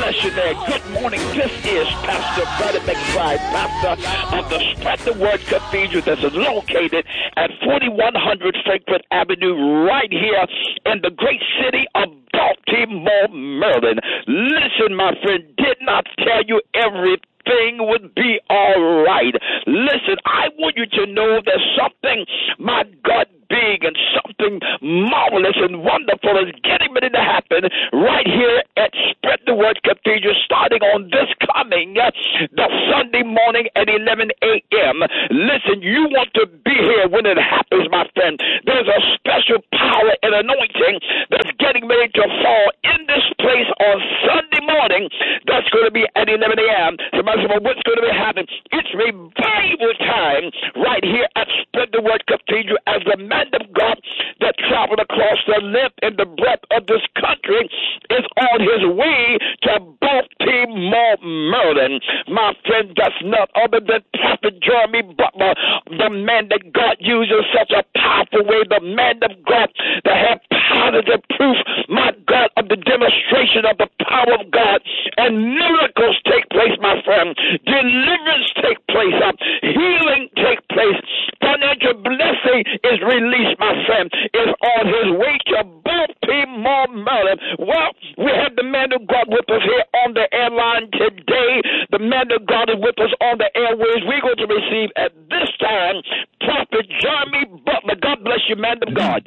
bless you there. Good morning. This is Pastor Buddy McBride, pastor of the Spread the Word Cathedral that's located at 4100 Frankfort Avenue right here in the great city of Baltimore, Maryland. Listen, my friend, did not tell you everything would be all right. Listen, I want you to know there's something, my God, big and something marvelous and wonderful is getting ready to happen right here at Spread the Word Cathedral starting on this coming the Sunday morning at 11 a.m. Listen, you want to be here when it happens, my friend. There's a special power and anointing that's getting ready to fall in this place on Sunday morning. That's going to be at 11 a.m. Somebody said, well, what's going to be happening? It's revival time right here at Spread the Word Cathedral as the man of God that traveled across the length and the breadth of this country is on his way to Baltimore, Maryland. My friend, that's not other than Prophet Jeremy Butler, the man that God uses such a powerful way, the man of God that had positive proof, my God, of the demonstration of the power of God, and miracles take place, my friend. Deliverance take place, healing take place, financial blessing is released, my friend, is on his way to Baltimore, Maryland. Well, we have the man of God with us here on the airline today. The man of God is with us on the airways. We're going to receive at this time Prophet Jeremy Butler. God bless you, man of God.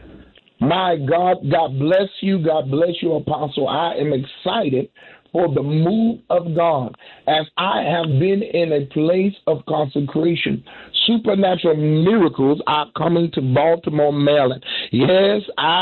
My God, God bless you. God bless you, Apostle. I am excited for the move of God as I have been in a place of consecration. Supernatural miracles are coming to Baltimore, Maryland. Yes,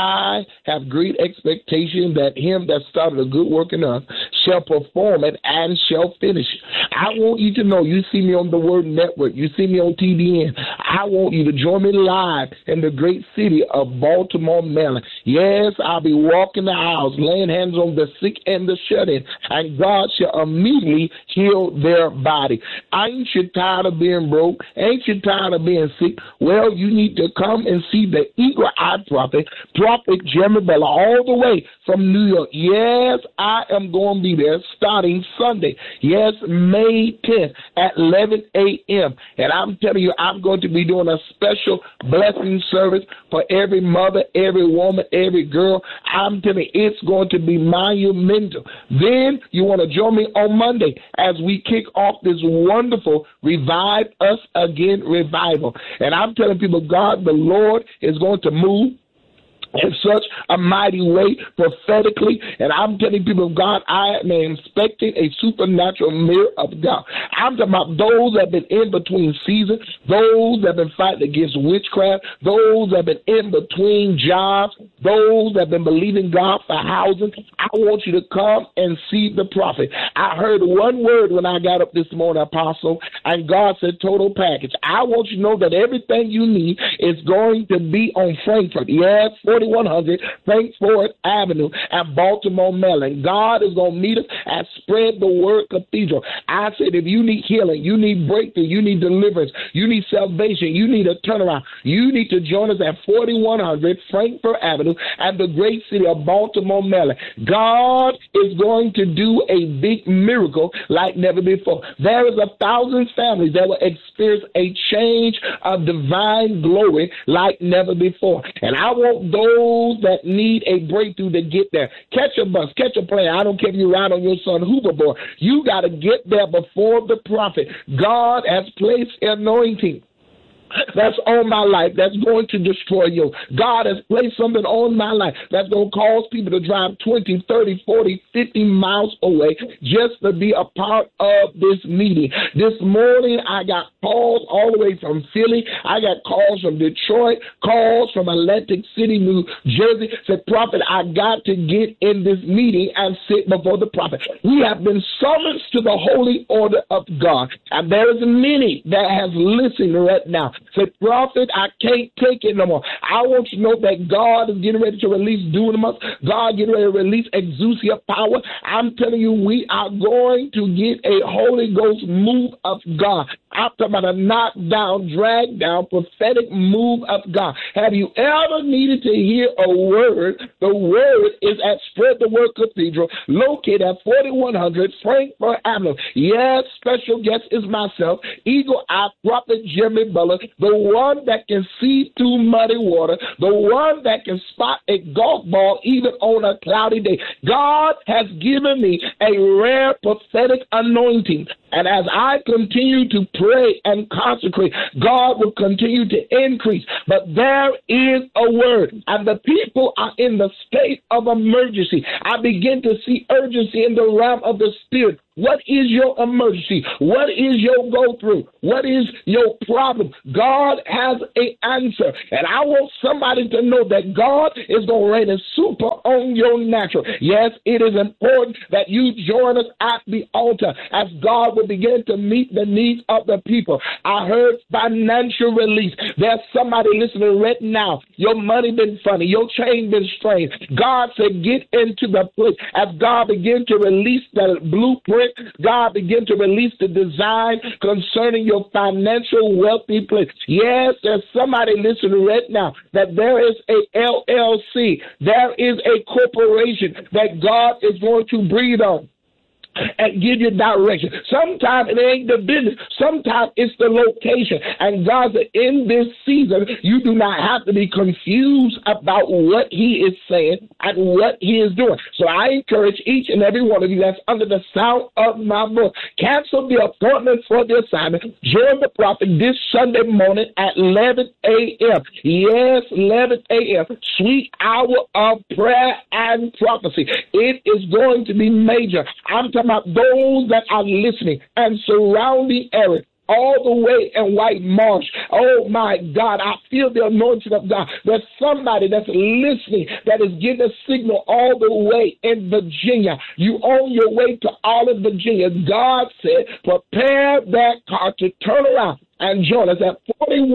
I have great expectation that him that started a good work in us shall perform it and shall finish it. I want you to know, you see me on the Word Network, you see me on TDN. I want you to join me live in the great city of Baltimore, Maryland. Yes, I'll be walking the aisles, laying hands on the sick and the shut-in, and God shall immediately heal their body. Ain't you tired of being broke? Ain't you tired of being sick? Well, you need to come and see the eagle-eyed prophet, Prophet Jeremy Butler, all the way from New York. Yes, I am going to be there starting Sunday. Yes, May 10th at 11 a.m. And I'm telling you, I'm going to be doing a special blessing service for every mother, every woman, every girl. I'm telling you, it's going to be monumental. Then you want to join me on Monday as we kick off this wonderful Revive Us Again revival. And I'm telling people, God, the Lord is going to move in such a mighty way prophetically. And I'm telling people of God, I am expecting a supernatural miracle of God. I'm talking about those that have been in between seasons, those that have been fighting against witchcraft, those that have been in between jobs, those that have been believing God for housing. I want you to come and see the prophet. I heard one word when I got up this morning, Apostle, and God said total package. I want you to know that everything you need is going to be on Frankfort. Yes, 4100 Frankfort Avenue at Baltimore, Maryland. God is going to meet us at Spread the Word Cathedral. I said, if you need healing, you need breakthrough, you need deliverance, you need salvation, you need a turnaround, you need to join us at 4100 Frankfort Avenue and the great city of Baltimore, Maryland. God is going to do a big miracle like never before. There is 1,000 families that will experience a change of divine glory like never before. And I want those that need a breakthrough to get there. Catch a bus, catch a plane. I don't care if you ride on your son hoverboard. You got to get there before the prophet. God has placed anointing that's on my life that's going to destroy you. God has placed something on my life that's going to cause people to drive 20, 30, 40, 50 miles away just to be a part of this meeting. This morning, I got calls all the way from Philly. I got calls from Detroit, calls from Atlantic City, New Jersey. Said, Prophet, I got to get in this meeting and sit before the prophet. We have been summoned to the holy order of God. And there is many that has listened right now. Say, prophet, I can't take it no more. I want you to know that God is getting ready to release dunamis. God getting ready to release exousia power. I'm telling you, we are going to get a Holy Ghost move of God. I'm talking about a knockdown, drag down, prophetic move of God. Have you ever needed to hear a word? The word is at Spread the Word Cathedral, located at 4100 Frankfort Avenue. Yes, special guest is myself, Eagle Eye Prophet Jimmy Butler, the one that can see through muddy water, the one that can spot a golf ball even on a cloudy day. God has given me a rare prophetic anointing. And as I continue to pray and consecrate, God will continue to increase. But there is a word, and the people are in the state of emergency. I begin to see urgency in the realm of the Spirit. What is your emergency? What is your go-through? What is your problem? God has an answer. And I want somebody to know that God is going to rain a super on your natural. Yes, it is important that you join us at the altar as God will begin to meet the needs of the people. I heard financial release. There's somebody listening right now. Your money been funny. Your chain been strained. God said, get into the place. As God begin to release the blueprint, God begin to release the design concerning your financial wealthy place. Yes, there's somebody listening right now that there is a LLC. There is a corporation that God is going to breathe on and give you direction. Sometimes it ain't the business. Sometimes it's the location. And God said, in this season, you do not have to be confused about what he is saying and what he is doing. So I encourage each and every one of you that's under the sound of my voice, cancel the appointment for the assignment. Join the prophet this Sunday morning at 11 a.m. Yes, 11 a.m. Sweet hour of prayer and prophecy. It is going to be major. I'm talking about those that are listening and surrounding area, all the way in White Marsh. Oh, my God, I feel the anointing of God. There's somebody that's listening that is getting a signal all the way in Virginia. You on your way to Olive, Virginia. God said, prepare that car to turn around and join us at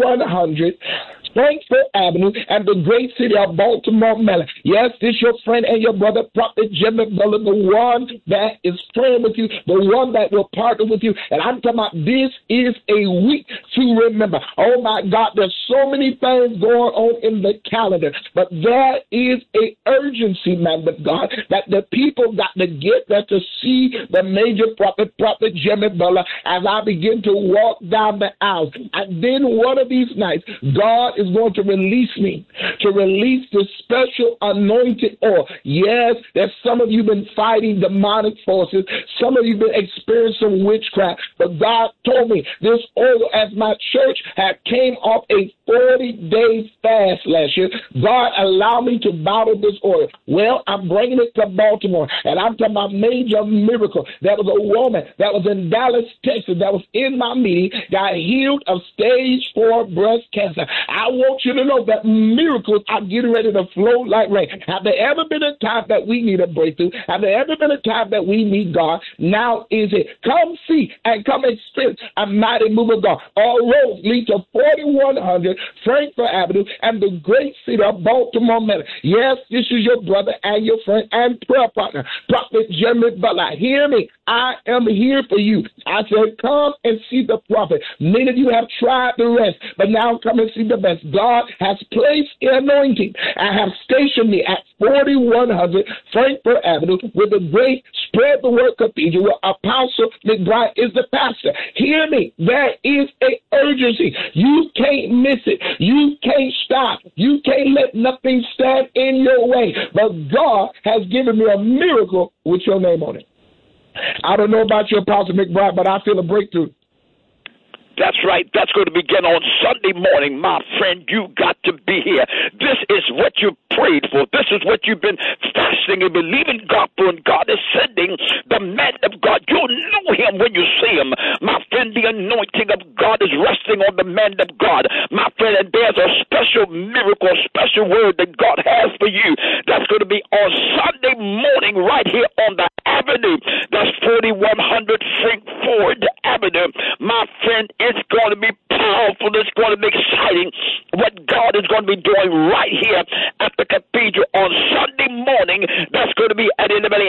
4100 Frankfort Avenue and the great city of Baltimore, Maryland. Yes, this your friend and your brother, Prophet Jimmy Butler, the one that is praying with you, the one that will partner with you. And I'm talking about this is a week to remember. Oh, my God, there's so many things going on in the calendar, but there is a urgency, man of God, that the people got to get there to see the major prophet, Prophet Jimmy Butler, as I begin to walk down the aisle. And then one of these nights, God is going to release me, to release the special anointed oil. Yes, there's some of you been fighting demonic forces. Some of you been experiencing witchcraft. But God told me this oil, as my church had came off a 40-day fast last year, God allowed me to bottle this oil. Well, I'm bringing it to Baltimore, and I'm talking about major miracle. There was a woman that was in Dallas, Texas, that was in my meeting, got healed of stage 4 breast cancer. I want you to know that miracles are getting ready to flow like rain. Have there ever been a time that we need a breakthrough? Have there ever been a time that we need God? Now is it. Come see and come experience a mighty move of God. All roads lead to 4100 Frankfort Avenue and the great city of Baltimore, Maryland. Yes, this is your brother and your friend and prayer partner, Prophet Jimmy Butler. Hear me. I am here for you. I said, come and see the prophet. Many of you have tried the rest, but now come and see the best. God has placed anointing. I have stationed me at 4100 Frankfort Avenue with the great Spread the Word Cathedral where Apostle McBride is the pastor. Hear me. There is a urgency. You can't miss it. You can't stop. You can't let nothing stand in your way. But God has given me a miracle with your name on it. I don't know about you, Apostle McBride, but I feel a breakthrough. That's right. That's going to begin on Sunday morning. My friend, you got to be here. This is what you prayed for. This is what you've been fasting and believing God for, and God is sending the man of God. You'll know him when you see him. My friend, the anointing of God is resting on the man of God. My friend, and there's a special miracle, a special word that God has for you. That's going to be on Sunday morning right here on the avenue. That's 4100 Frankfort Avenue. My friend, it's going to be powerful. It's going to make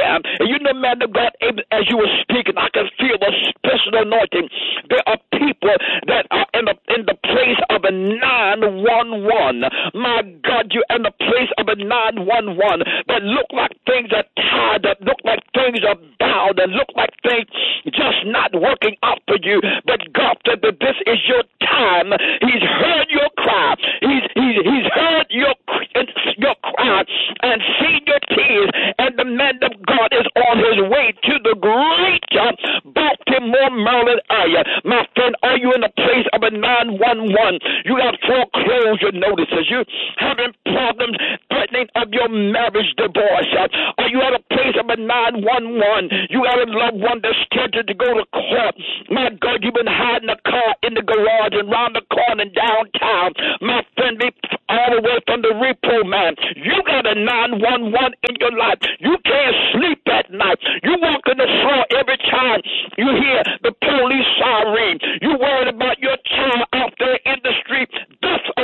time. And you know, man of God, as you were speaking, I can feel a special anointing. There are people that are in the place of a 911. My God, you're in the place of a 911 that look like things are tied up, look like things are bound, and look like things just not working out for you. But God said that this is your time. He's heard your cry. He's heard your cry and seen your tears. And the man of God is on his way to the great Baltimore, Maryland area. My friend, are you in the place of a 911? You have foreclosure notices. You having problems threatening of your marriage divorce. Are you at a place of a 911? You got a loved one that's scheduled to go to court. My God, you've been hiding a car in the garage and round the corner downtown. My friend, all the way from the repo man. You got a 911 in your life. You can't sleep at night. You walk on the floor every time you hear the police siren. You worried about your child out there in the street. That's a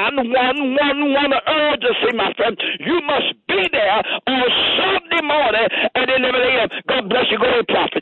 911 urgency, my friend. You must be there on Sunday morning at 11 a.m. God bless you. Go ahead, prophet.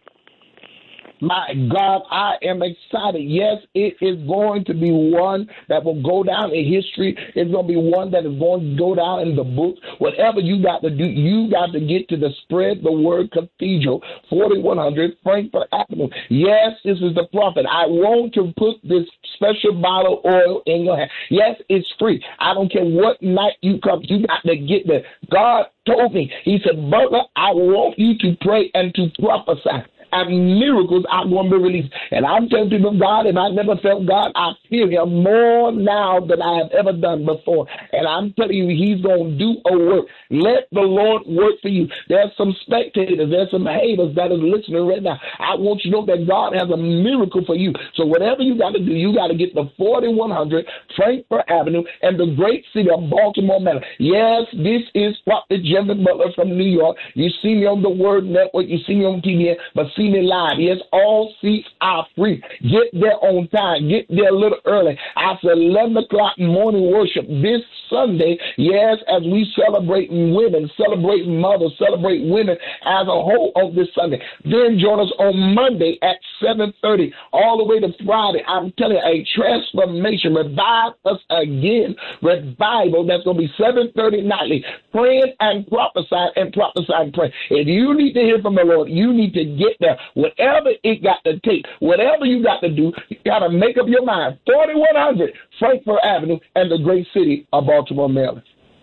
My God, I am excited. Yes, it is going to be one that will go down in history. It's going to be one that is going to go down in the books. Whatever you got to do, you got to get to the Spread the Word Cathedral, 4100 Frankfort Avenue. Yes, this is the prophet. I want to put this special bottle of oil in your hand. Yes, it's free. I don't care what night you come. You got to get there. God told me, he said, Butler, I want you to pray and to prophesy. And miracles are going to be released. And I'm telling people, God, if I never felt God, I feel him more now than I have ever done before. And I'm telling you, he's going to do a work. Let the Lord work for you. There's some spectators, there's some haters that is listening right now. I want you to know that God has a miracle for you. So whatever you got to do, you got to get the 4100 Frankfort Avenue and the great city of Baltimore, Maryland. Yes, this is Prophet Jimmy Butler from New York. You see me on the Word Network, you see me on TV, but see me live. Yes, all seats are free. Get there on time. Get there a little early. After 11 o'clock morning worship this Sunday, yes, as we celebrate women, celebrate mothers, celebrate women as a whole on this Sunday. Then join us on Monday at 7:30 all the way to Friday. I'm telling you, a transformation, revive us again, revival that's going to be 7:30 nightly, praying and prophesying and pray. If you need to hear from the Lord, you need to get there. Whatever it got to take, whatever you got to do, you got to make up your mind. 4100 Frankfort Avenue and the great city of Baltimore, Maryland.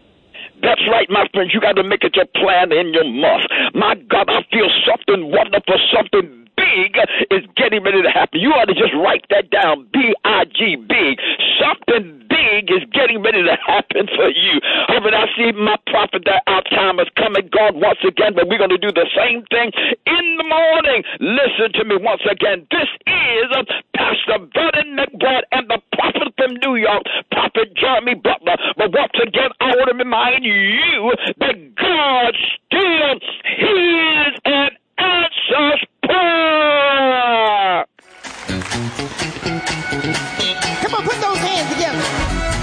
That's right, my friends. You got to make it your plan in your must. My God, I feel something wonderful, something big is getting ready to happen. You ought to just write that down. B-I-G, big. Something big is getting ready to happen for you. I mean, I see my prophet that our time is coming, God, once again, but we're going to do the same thing in the morning. Listen to me once again. This is Pastor Vernon McBride and the prophet from New York, Prophet Jeremy Butler. But once again, I want to remind you that God still hears and answers prayer. Come on, put those hands together.